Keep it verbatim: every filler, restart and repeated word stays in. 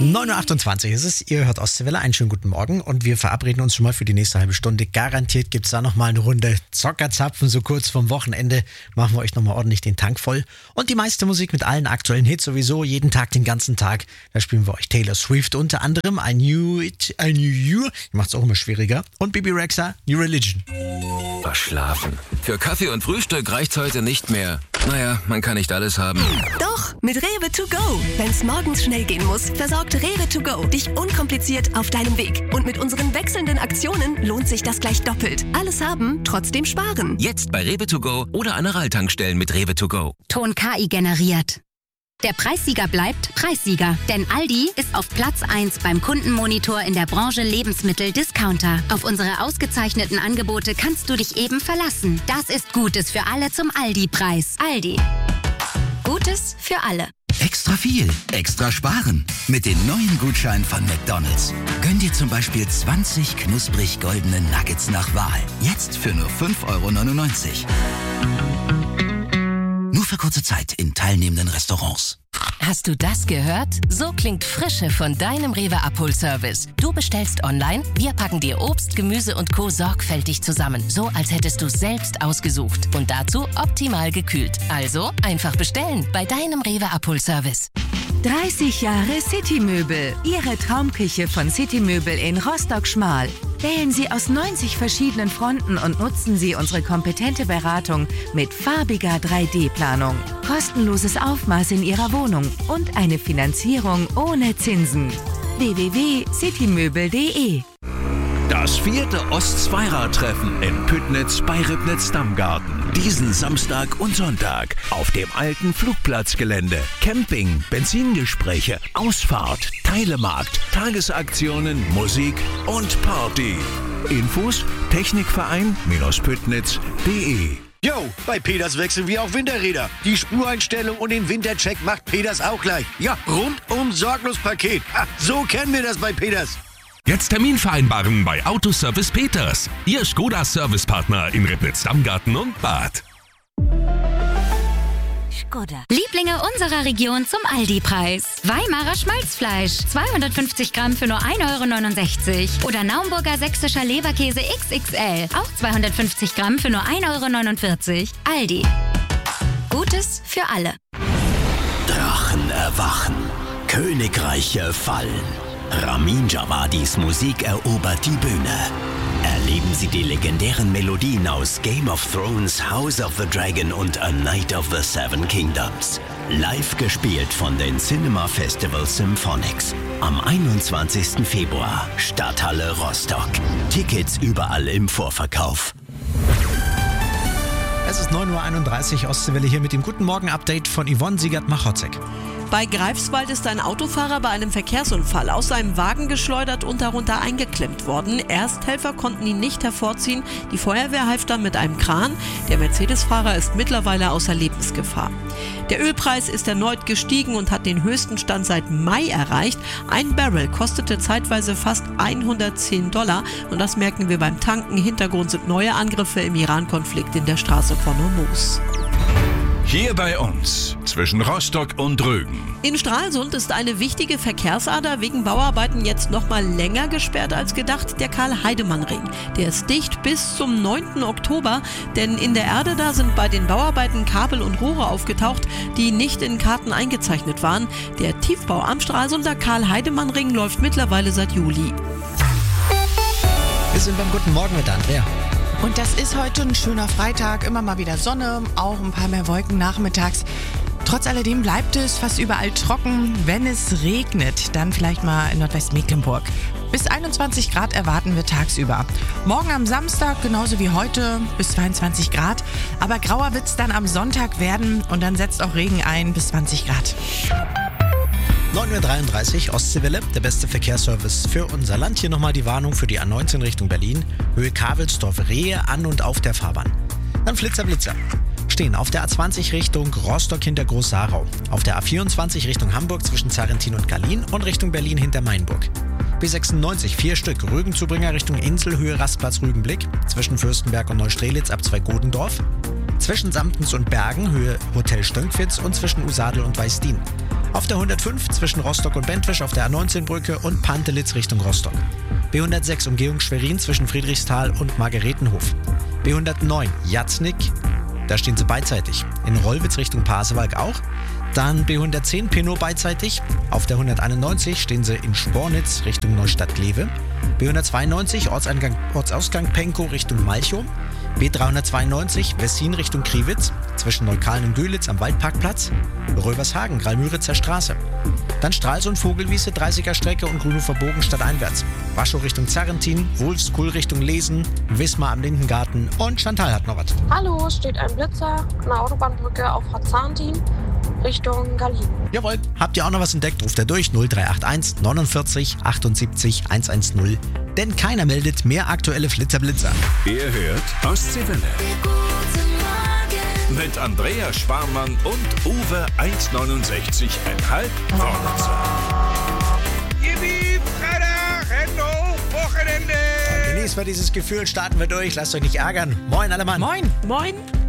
neun Uhr achtundzwanzig ist es, ihr hört Ostseewelle, einen schönen guten Morgen und wir verabreden uns schon mal für die nächste halbe Stunde. Garantiert gibt es da nochmal eine Runde Zockerzapfen, so kurz vorm Wochenende machen wir euch nochmal ordentlich den Tank voll. Und die meiste Musik mit allen aktuellen Hits sowieso, jeden Tag, den ganzen Tag. Da spielen wir euch Taylor Swift unter anderem, I Knew It, I Knew You, macht es auch immer schwieriger. Und Bibi Rexha, New Religion. Verschlafen. Für Kaffee und Frühstück reicht's heute nicht mehr. Naja, man kann nicht alles haben. Doch, mit Rewe to go. Wenn's morgens schnell gehen muss, versorgt Rewe to go dich unkompliziert auf deinem Weg. Und mit unseren wechselnden Aktionen lohnt sich das gleich doppelt. Alles haben, trotzdem sparen. Jetzt bei Rewe to go oder an Ralltankstellen mit Rewe to go. Ton K I generiert. Der Preissieger bleibt Preissieger, denn Aldi ist auf Platz eins beim Kundenmonitor in der Branche Lebensmittel-Discounter. Auf unsere ausgezeichneten Angebote kannst du dich eben verlassen. Das ist Gutes für alle zum Aldi-Preis. Aldi. Gutes für alle. Extra viel, extra sparen. Mit den neuen Gutscheinen von McDonald's. Gönn dir zum Beispiel zwanzig knusprig goldene Nuggets nach Wahl. Jetzt für nur fünf Euro neunundneunzig. Nur für kurze Zeit in teilnehmenden Restaurants. Hast du das gehört? So klingt Frische von deinem Rewe Abholservice. Du bestellst online, wir packen dir Obst, Gemüse und Co. sorgfältig zusammen. So, als hättest du es selbst ausgesucht. Und dazu optimal gekühlt. Also einfach bestellen bei deinem Rewe Abholservice. dreißig Jahre Citymöbel. Ihre Traumküche von Citymöbel in Rostock-Schmal. Wählen Sie aus neunzig verschiedenen Fronten und nutzen Sie unsere kompetente Beratung mit farbiger drei D Planung. Kostenloses Aufmaß in Ihrer Wohnung und eine Finanzierung ohne Zinsen. w w w punkt citymöbel punkt de Das vierte Ost-Zweirad-Treffen in Püttnitz bei Ribnitz-Dammgarten. Diesen Samstag und Sonntag auf dem alten Flugplatzgelände. Camping, Benzingespräche, Ausfahrt, Teilemarkt, Tagesaktionen, Musik und Party. Infos Technikverein-Püttnitz punkt de. Yo, bei Peters wechseln wir auf Winterräder. Die Spureinstellung und den Wintercheck macht Peters auch gleich. Ja, rundum sorglos Paket. Ha, so kennen wir das bei Peters. Jetzt Termin vereinbaren bei Autoservice Peters. Ihr Skoda-Servicepartner in Ribnitz-Dammgarten und Bad. Skoda. Lieblinge unserer Region zum Aldi-Preis. Weimarer Schmalzfleisch. zweihundertfünfzig Gramm für nur ein Euro neunundsechzig. Oder Naumburger sächsischer Leberkäse X X L. Auch zweihundertfünfzig Gramm für nur ein Euro neunundvierzig. Aldi. Gutes für alle. Drachen erwachen. Königreiche fallen. Ramin Djawadis Musik erobert die Bühne. Erleben Sie die legendären Melodien aus Game of Thrones, House of the Dragon und A Night of the Seven Kingdoms. Live gespielt von den Cinema Festival Symphonics. Am einundzwanzigsten Februar, Stadthalle Rostock. Tickets überall im Vorverkauf. Es ist neun Uhr einunddreißig, Ostseewelle hier mit dem Guten Morgen-Update von Yvonne Siegert-Machotzek. Bei Greifswald ist ein Autofahrer bei einem Verkehrsunfall aus seinem Wagen geschleudert und darunter eingeklemmt worden. Ersthelfer konnten ihn nicht hervorziehen. Die Feuerwehr half dann mit einem Kran. Der Mercedes-Fahrer ist mittlerweile außer Lebensgefahr. Der Ölpreis ist erneut gestiegen und hat den höchsten Stand seit Mai erreicht. Ein Barrel kostete zeitweise fast hundertzehn Dollar. Und das merken wir beim Tanken. Hintergrund sind neue Angriffe im Iran-Konflikt in der Straße von Hormuz. Hier bei uns, zwischen Rostock und Rügen. In Stralsund ist eine wichtige Verkehrsader wegen Bauarbeiten jetzt noch mal länger gesperrt als gedacht, der Karl-Heidemann-Ring. Der ist dicht bis zum neunten Oktober, denn in der Erde da sind bei den Bauarbeiten Kabel und Rohre aufgetaucht, die nicht in Karten eingezeichnet waren. Der Tiefbau am Stralsunder Karl-Heidemann-Ring läuft mittlerweile seit Juli. Wir sind beim Guten Morgen mit Andrea. Und das ist heute ein schöner Freitag, immer mal wieder Sonne, auch ein paar mehr Wolken nachmittags. Trotz alledem bleibt es fast überall trocken. Wenn es regnet, dann vielleicht mal in Nordwestmecklenburg. Bis einundzwanzig Grad erwarten wir tagsüber. Morgen am Samstag, genauso wie heute, bis zweiundzwanzig Grad. Aber grauer wird es dann am Sonntag werden und dann setzt auch Regen ein bis zwanzig Grad. neun Uhr dreiunddreißig, Ostseewelle, der beste Verkehrsservice für unser Land. Hier nochmal die Warnung für die A neunzehn Richtung Berlin. Höhe Kavelsdorf-Rehe an und auf der Fahrbahn. Dann Flitzer, Blitzer. Stehen auf der A zwanzig Richtung Rostock hinter Groß-Sarau. Auf der A vierundzwanzig Richtung Hamburg zwischen Zarentin und Gallien und Richtung Berlin hinter Mainburg. B sechsundneunzig, vier Stück, Rügenzubringer Richtung Insel, Höhe Rastplatz Rügenblick. Zwischen Fürstenberg und Neustrelitz ab Zweigodendorf. Zwischen Samtens und Bergen, Höhe Hotel Stönkwitz und zwischen Usadel und Weißdien. Auf der hundertfünf zwischen Rostock und Bentwisch auf der A neunzehn Brücke und Pantelitz Richtung Rostock. B hundertsechs Umgehung Schwerin zwischen Friedrichsthal und Margaretenhof. B hundertneun Jatznick, da stehen sie beidseitig. In Rollwitz Richtung Pasewalk auch. Dann B hundertzehn Peno beidseitig. Auf der hunderteinundneunzig stehen sie in Spornitz Richtung Neustadt-Glewe. B hundertzweiundneunzig Ortseingang, Ortsausgang Penkow Richtung Malchow. B dreihundertzweiundneunzig Wessin Richtung Kriwitz zwischen Neukölln und Gülitz am Waldparkplatz. Rövershagen, Gralmüritzer Straße. Dann Stralsund Vogelwiese, dreißiger Strecke und Grünhofer Bogen stadteinwärts. Waschow Richtung Zarrentin, Wolfskuhl Richtung Lesen, Wismar am Lindengarten und Chantal hat noch was. Hallo, steht ein Blitzer an der Autobahnbrücke auf Hazantin Richtung Gallin. Jawohl, habt ihr auch noch was entdeckt? Ruft er durch null drei acht eins neunundvierzig achtundsiebzig hundertzehn. Denn keiner meldet mehr aktuelle Flitterblitzer. Ihr hört Ostseewelle. Mit Andrea Sparmann und Uwe eins neunundsechzig Komma fünf Wörnitzer. Yippie, Freitag, Hände hoch, Wochenende. Genießt mal dieses Gefühl, starten wir durch, lasst euch nicht ärgern. Moin alle Mann. Moin. Moin.